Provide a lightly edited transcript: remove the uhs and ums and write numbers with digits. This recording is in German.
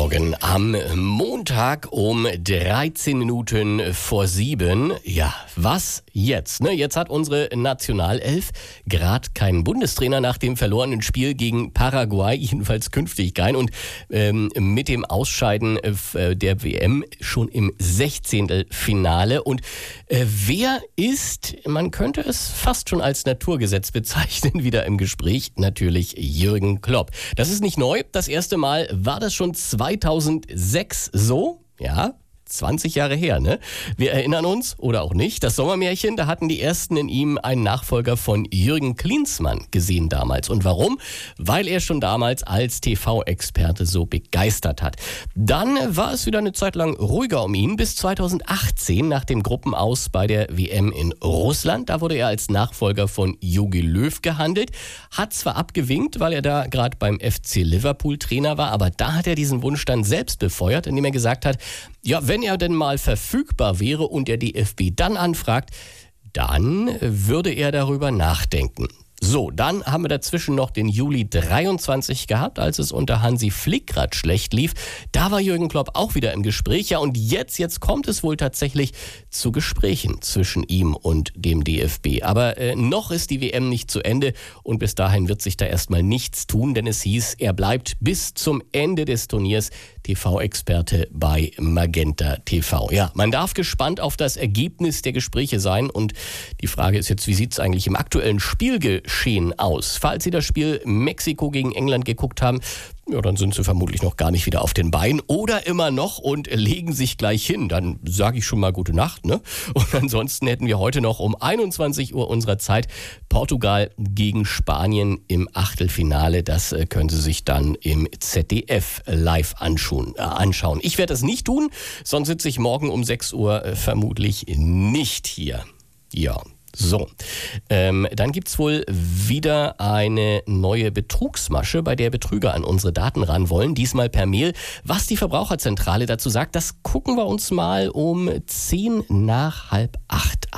Morgen am Montag um 13 Minuten vor 7. Ja, was jetzt? Jetzt hat unsere Nationalelf gerade keinen Bundestrainer nach dem verlorenen Spiel gegen Paraguay, jedenfalls künftig kein. Und mit dem Ausscheiden der WM schon im 16. Finale. Und wer ist, man könnte es fast schon als Naturgesetz bezeichnen, wieder im Gespräch? Natürlich Jürgen Klopp. Das ist nicht neu. Das erste Mal war das schon 2006 so. Ja, 20 Jahre her, ne? Wir erinnern uns, oder auch nicht, das Sommermärchen, da hatten die Ersten in ihm einen Nachfolger von Jürgen Klinsmann gesehen damals. Und warum? Weil er schon damals als TV-Experte so begeistert hat. Dann war es wieder eine Zeit lang ruhiger um ihn, bis 2018 nach dem Gruppenaus bei der WM in Russland. Da wurde er als Nachfolger von Jogi Löw gehandelt, hat zwar abgewinkt, weil er da gerade beim FC Liverpool Trainer war, aber da hat er diesen Wunsch dann selbst befeuert, indem er gesagt hat, ja, wenn er denn mal verfügbar wäre und der DFB dann anfragt, dann würde er darüber nachdenken. So, dann haben wir dazwischen noch den Juli 23 gehabt, als es unter Hansi Flick gerade schlecht lief. Da war Jürgen Klopp auch wieder im Gespräch. Ja, und jetzt kommt es wohl tatsächlich zu Gesprächen zwischen ihm und dem DFB. Aber noch ist die WM nicht zu Ende und bis dahin wird sich da erstmal nichts tun, denn es hieß, er bleibt bis zum Ende des Turniers TV-Experte bei Magenta TV. Ja, man darf gespannt auf das Ergebnis der Gespräche sein und die Frage ist jetzt, wie sieht es eigentlich im aktuellen Spielgeschehen aus? Falls Sie das Spiel Mexiko gegen England geguckt haben, ja, dann sind Sie vermutlich noch gar nicht wieder auf den Beinen oder immer noch und legen sich gleich hin. Dann sage ich schon mal gute Nacht, ne? Und ansonsten hätten wir heute noch um 21 Uhr unserer Zeit Portugal gegen Spanien im Achtelfinale. Das können Sie sich dann im ZDF live anschauen. Ich werde das nicht tun, sonst sitze ich morgen um 6 Uhr vermutlich nicht hier. Ja. So, dann gibt's wohl wieder eine neue Betrugsmasche, bei der Betrüger an unsere Daten ran wollen, diesmal per Mail. Was die Verbraucherzentrale dazu sagt, das gucken wir uns mal um 7:50 an.